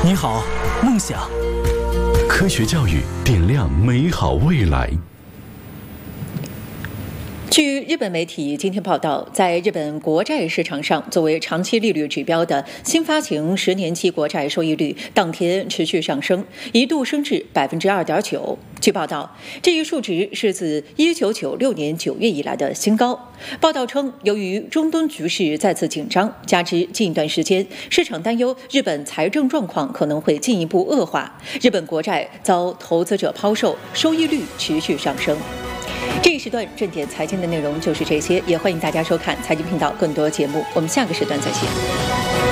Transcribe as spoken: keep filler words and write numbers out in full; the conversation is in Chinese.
你好，梦想。 科学教育点亮美好未来。 据日本媒体今天报道，在日本国债市场上，作为长期利率指标的新发行十年期国债收益率当天持续上升，一度升至百分之二点九。据报道，这一数值是自一九九六年九月以来的新高。报道称，由于中东局势再次紧张，加之近一段时间市场担忧日本财政状况可能会进一步恶化，日本国债遭投资者抛售，收益率持续上升。这一时段正点财经的内容就是这些，也欢迎大家收看财经频道更多节目，我们下个时段再见。